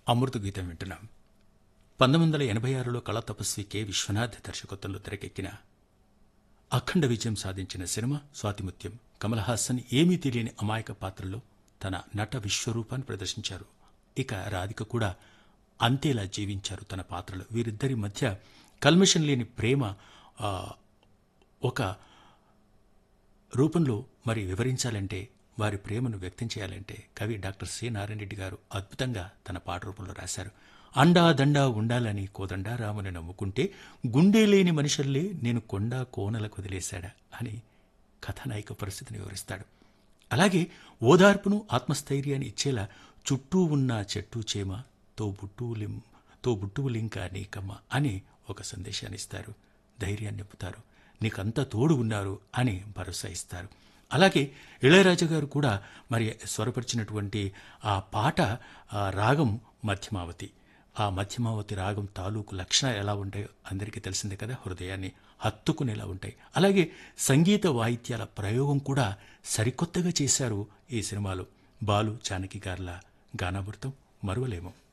అమృత గీతం వింటున్నాం. 1986లో కళా తపస్వి కె విశ్వనాథ్ దర్శకత్వంలో తెరకెక్కిన అఖండ విజయం సాధించిన సినిమా స్వాతిముత్యం. కమల్ హాసన్ ఏమీ తెలియని అమాయక పాత్రలో తన నట విశ్వరూపాన్ని ప్రదర్శించారు. ఇక రాధిక కూడా అంతేలా జీవించారు తన పాత్రలో. వీరిద్దరి మధ్య కల్మషం లేని ప్రేమ ఒక రూపంలో మరి వివరించాలంటే, వారి ప్రేమను వ్యక్తం చేయాలంటే కవి డాక్టర్ సి నారాయణ రెడ్డి గారు అద్భుతంగా తన పాట రూపంలో రాశారు. అండా దండా ఉండాలని కోదండా రాముని నమ్ముకుంటే గుండె లేని మనుషుల్లే నేను కొండా కోనలకు వదిలేశాడా అని కథానాయిక పరిస్థితిని వివరిస్తాడు. అలాగే ఓదార్పును ఆత్మస్థైర్యాన్ని ఇచ్చేలా చుట్టూ ఉన్న చెట్టు చేమ తో బుట్టువులింకా నీకమ్మ అని ఒక సందేశాన్ని ఇస్తారు. ధైర్యాన్ని నింపుతారు. నీకంతా తోడు ఉన్నారు అని భరోసా ఇస్తారు. అలాగే ఇళయరాజా గారు కూడా మరి స్వరపరిచినటువంటి ఆ పాట రాగం మధ్యమావతి. ఆ మధ్యమావతి రాగం తాలూకు లక్షణాలు ఎలా ఉంటాయో అందరికీ తెలిసిందే కదా, హృదయాన్ని హత్తుకునేలా ఉంటాయి. అలాగే సంగీత వాయిద్యాల ప్రయోగం కూడా సరికొత్తగా చేశారు ఈ సినిమాలో. బాలు జానకి గార్ల గానామృతం మరువలేము.